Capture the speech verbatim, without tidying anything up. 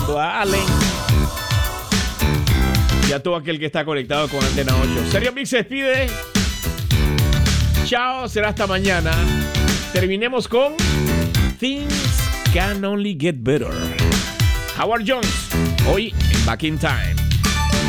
Saludando a Allen y a todo aquel que está conectado con Antena ocho. Stereo Mix se despide. Chao, será hasta mañana. Terminemos con Things Can Only Get Better. Howard Jones, hoy en Back in Time.